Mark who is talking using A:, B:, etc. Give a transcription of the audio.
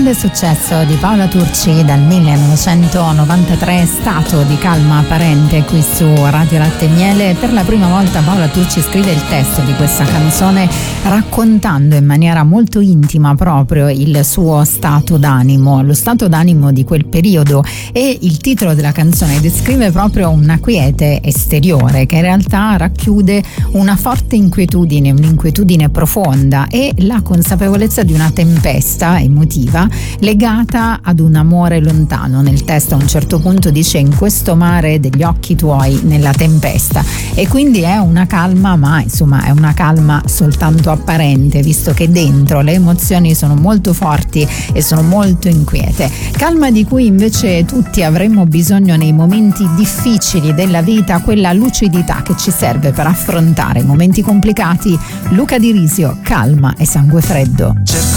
A: grande successo di Paola Turci dal 1993, Stato di calma apparente, qui su Radio Latte e Miele. Per la prima volta Paola Turci scrive il testo di questa canzone raccontando in maniera molto intima proprio il suo stato d'animo, lo stato d'animo di quel periodo, e il titolo della canzone descrive proprio una quiete esteriore che in realtà racchiude una forte inquietudine, un'inquietudine profonda e la consapevolezza di una tempesta emotiva legata ad un amore lontano. Nel testo a un certo punto dice: in questo mare degli occhi tuoi nella tempesta, e quindi è una calma, ma insomma è una calma soltanto apparente, visto che dentro le emozioni sono molto forti e sono molto inquiete. Calma di cui invece tutti avremmo bisogno nei momenti difficili della vita, quella lucidità che ci serve per affrontare momenti complicati. Luca Di Risio, Calma e Sangue Freddo.